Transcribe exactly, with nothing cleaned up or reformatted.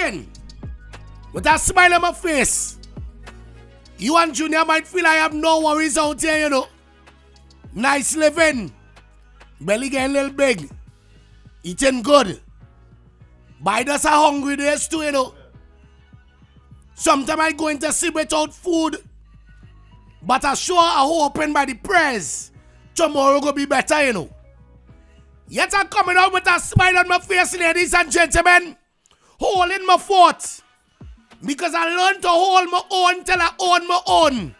living with a smile on my face. You and Junior might feel I have no worries out here, you know. Nice living. Belly getting a little big. Eating good. But I just a hungry days too, you know. Sometimes I go into sleep without food. But I sure I hoping by the prayers tomorrow will be better, you know. Yet I'm coming out with a smile on my face, ladies and gentlemen. Holding my fort. Because I learned to hold my own till I own my own.